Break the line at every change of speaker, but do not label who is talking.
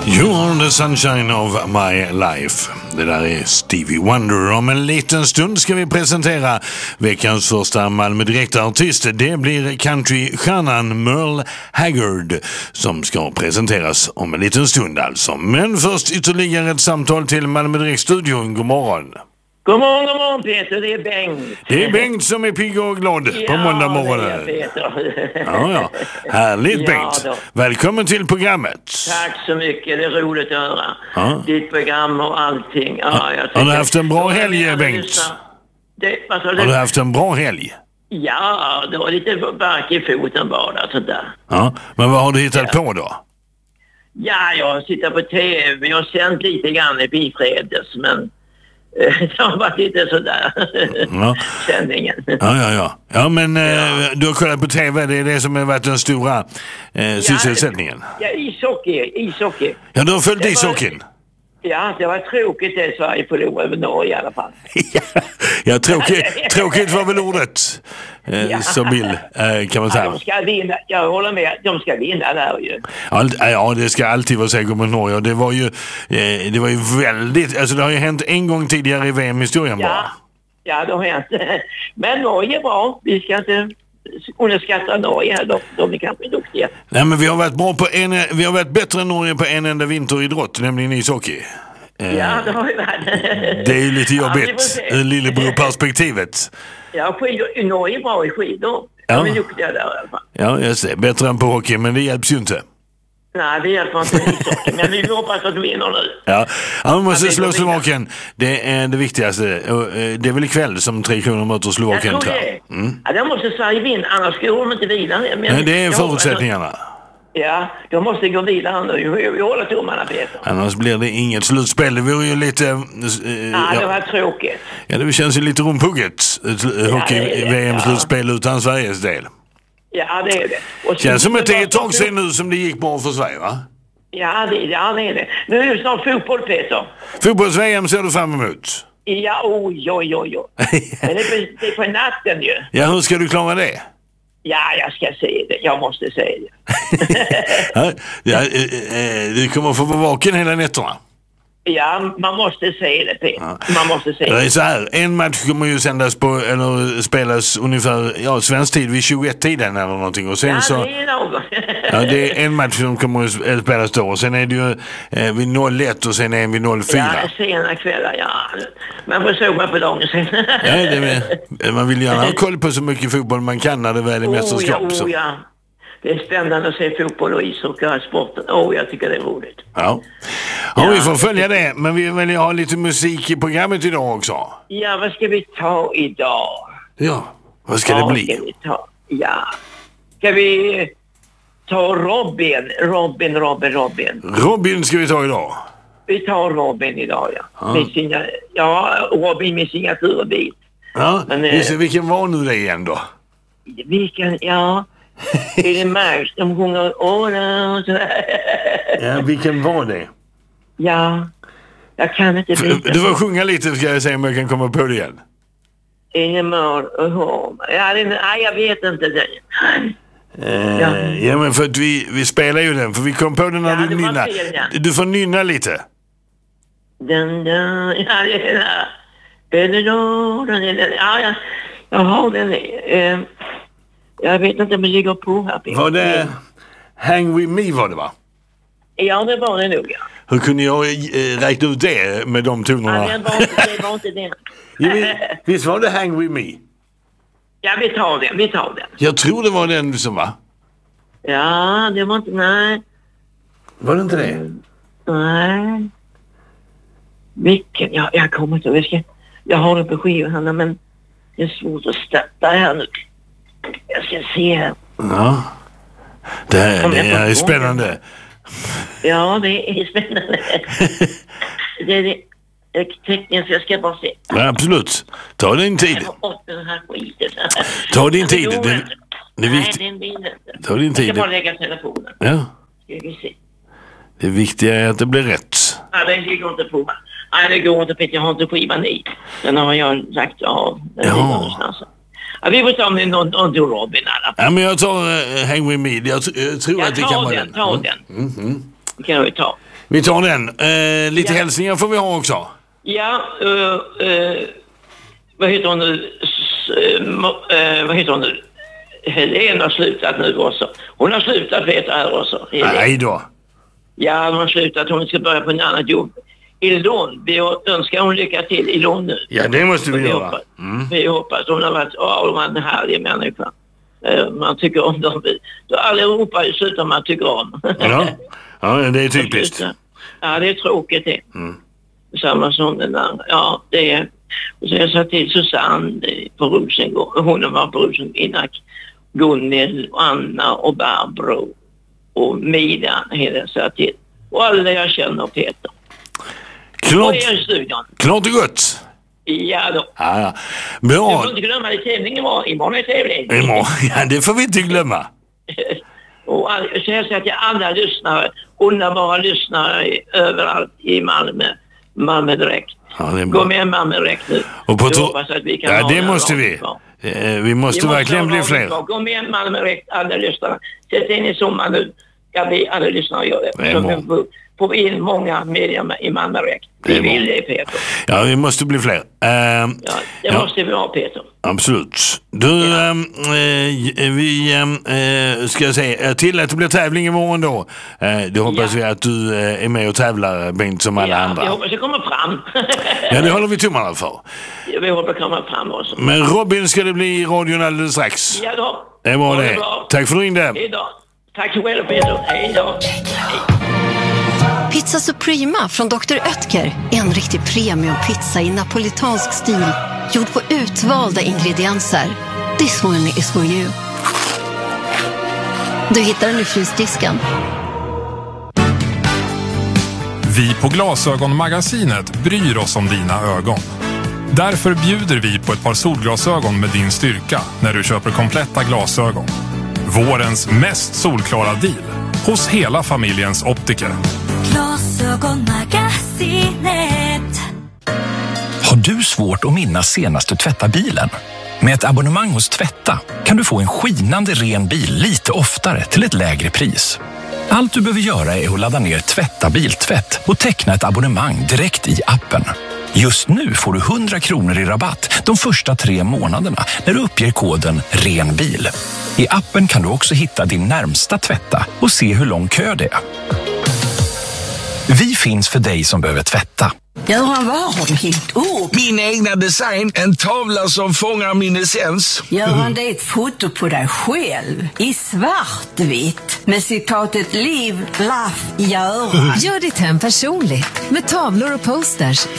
You are the sunshine of my life. Det där är Stevie Wonder. Om en liten stund ska vi presentera veckans första Malmö direktartist. Det blir countrystjärnan Merle Haggard som ska presenteras om en liten stund alltså. Men först ytterligare ett samtal till Malmö Direktstudion. God morgon.
God morgon Peter, det är Bengt.
Det är Bengt som är pigg och glad på måndag morgonen.
Det är Peter.
Ja. Härligt Bengt.
Då.
Välkommen till programmet.
Tack så mycket, det är roligt att höra.
Ja.
Ditt program och allting. Ja,
Har du haft en bra helg, Bengt? Har du haft en bra helg?
Ja, det var lite bark i foten bara, sånt där.
Ja, men vad har du hittat på då?
Ja, jag sitter på tv. Jag har sänt lite grann i bifredes, men det har varit lite sådär. Sändningen.
Ja, men du har kollat på tv, det är det som har varit den stora sysselsättningen.
Ja, ishockey.
Ja, du har följt ishockeyn.
Ja, det var tråkigt att Sverige förlorade över Norge i alla fall.
Ja, tråkigt var väl ordet som vill, kan man säga.
Ja, de ska vinna, jag håller med, de ska vinna där ju.
Ja, det ska alltid vara säkert med Norge. Det var ju väldigt, alltså det har ju hänt en gång tidigare i VM-historien bara.
Ja, det har hänt. Men Norge är bra, vi ska inte underskatta Norge, de är kanske duktiga.
Nej, men vi har varit bättre än Norge på en enda vinteridrott, nämligen ishockey.
Ja, det har vi varit.
Det är ju lite jobbigt, lillebror-perspektivet.
Ja, Norge är bra i skidor. De är duktiga där i alla fall. Ja,
jag ser. Bättre än på hockey, men det hjälps ju inte.
Nej, det hjälper inte med ishockey, men vi hoppas att du vinner nu.
Ja, man måste slå Slovakien. Det är det viktigaste. Det är väl ikväll som 3 kronor möter Slovakien.
Jag tror det. Ja, då måste Sverige vinna, annars går de inte vidare. Men
det är förutsättningarna.
Ja, de måste gå vidare nu. Vi håller tummarna, Peter.
Annars blir det inget slutspel. Det vore ju lite...
det var tråkigt.
Ja, det känns ju lite rumpugget. Hockey-VM-slutspel utan Sveriges del.
Ja, det är det. Och
känns som att det är ett tag sedan nu som det gick bra för Sverige, va?
Ja, det är det. Nu är det snart fotboll, Peter.
Fotbolls-VM ser du fram emot?
Ja, oj. Men det är på natten ju.
Ja, hur ska du klara det?
Ja, jag ska säga det. Jag måste säga det.
Du kommer få vara vaken hela nätterna.
Ja, man måste säga det, Peter. Man måste säga det.
Det är så här, en match kommer ju sändas på, eller spelas ungefär, svensk tid vid 21-tiden eller någonting. Och sen
det
så...
är något.
Det är en match som kommer att spelas då. Och sen är det ju vid 01 och sen är det vid 04.
Ja, sena kvällar, ja. Man får sova på dagen sen.
Man vill gärna ha koll på så mycket fotboll man kan när det väl är mästerskap.
Ja. Det är spännande att se fotboll och ishockey och sporten. Jag tycker det är roligt.
Ja, vi får följa det. Men vi vill ju ha lite musik i programmet idag också.
Ja, vad ska vi ta idag?
Ja, vad ska det bli?
Ska vi ta? Ja. Ska vi ta Robin?
Robin ska vi ta idag.
Vi tar Robin idag, Robin med signaturbit.
Ja, men, vilken var nu det igen då?
Vilken, är det Mars? De sjunger och sådär.
Ja, vilken var det?
Ja, jag kan inte bli.
Du får sjunga lite, ska jag säga om jag kan komma på det igen.
Ingemar och Holm. Jag vet inte det.
Ja, men för att vi spelar ju den, för vi kom på den när du nynnar. Du får nynna lite.
Jag har den. Jag vet inte om det ligger på här.
Var det Hang With Me var det, va?
Ja, det var det nog, ja.
Hur kunde jag räkna ut det med de tonerna?
Ja, det var inte den.
Visst var det Hang With Me?
Ja, vi tar den.
Jag tror det var den som var.
Ja, det var inte, nej.
Var det inte det?
Nej. Vilken? Jag kommer inte ihåg. Jag har det på skivan, men det är svårt att starta här nu. Jag ska se här.
Ja. Det är spännande.
Ja, det är spännande. det är tekniskt, jag ska bara se.
Ja, absolut. Ta din tid. Ta din tid. Det är viktigt. Ta din tid.
Jag ska bara lägga telefonen.
Ja.
Ska vi se. Det
viktiga är att det blir rätt.
Ja, det går inte på. Nej, det går inte, för jag har inte skivan i. Den har jag lagt av. Ja, vi får ta med någon till Robin.
Ja, men jag tar Hang With Me. Jag tror att det kan vara den.
Ta den. Det kan vi ta.
Vi tar den. Lite hälsningar får vi ha också.
Ja, vad heter hon nu? Vad heter hon nu? Helene har slutat nu också. Hon har slutat veta här också.
Nej då.
Ja, hon har slutat. Hon ska börja på en annan jobb. I Lund. Vi önskar hon lycka till i Lund nu.
Ja, det måste vi göra.
Vi hoppas. Hon har varit en härlig människa. Man tycker om dem. Allihopa är slutar man tycker om.
Ja, det är typiskt.
Ja, det är tråkigt det. Samma som den där. Ja, det är... Och så jag sa till Susanne på Rosengård. Hon var på Rosengård innan. Gunnel, Anna och Barbro och Mida hela så till. Och alla jag känner Peter.
Klart och gott.
Ja då.
Ja. Bra.
Du får inte glömma det tävlingen imorgon är tävling.
Imorgon, ja det får vi inte glömma.
Och så jag säger till alla lyssnare, underbara lyssnare överallt i Malmö direkt.
Ja,
gå med Malmö direkt nu.
Och på
hoppas att vi kan ha
det måste vi. Vi måste verkligen bli fler.
Gå med Malmö direkt, alla lyssnare. Sätt in i sommar nu. Ska vi alla lyssnare göra det. Så får vi in många medlemmar i Malmö direkt. Vi vill det, Peter.
Ja, vi måste bli fler.
Det måste vi ha, Peter.
Absolut. Du, vi ska säga till att det blir tävling imorgon då. Det hoppas vi att du är med och tävlar, Bengt, som alla andra.
Jag hoppas det kommer fram.
Ja, det håller vi tummarna för.
Vi hoppas det kommer fram också.
Men Robin ska det bli i radion alldeles strax.
Ja då.
Det var det. Tack för att du ringde.
Hej då. Tack så själv, Peter. Hej då.
Pizza Suprema från Dr. Oetker är en riktig premiumpizza i napolitansk stil, gjord på utvalda ingredienser. This one is for you. Du hittar den i frysdisken.
Vi på Glasögonmagasinet bryr oss om dina ögon. Därför bjuder vi på ett par solglasögon med din styrka när du köper kompletta glasögon. Vårens mest solklara deal hos hela familjens optiker.
Glasögonmagasinet. Har du svårt att minnas senaste tvätta bilen? Med ett abonnemang hos Tvätta kan du få en skinande ren bil lite oftare till ett lägre pris. Allt du behöver göra är att ladda ner Tvätta biltvätt och teckna ett abonnemang direkt i appen. Just nu får du 100 kronor i rabatt de första 3 månaderna när du uppger koden RENBIL. I appen kan du också hitta din närmsta Tvätta och se hur lång kö det är. Vi finns för dig som behöver tvätta.
Göran, vad har du hittat upp?
Min egna design, en tavla som fångar min essens.
Göran, det är ett foto på dig själv. I svartvitt. Med citatet Liv, laugh, göra.
Gör ditt hem personligt med tavlor och posters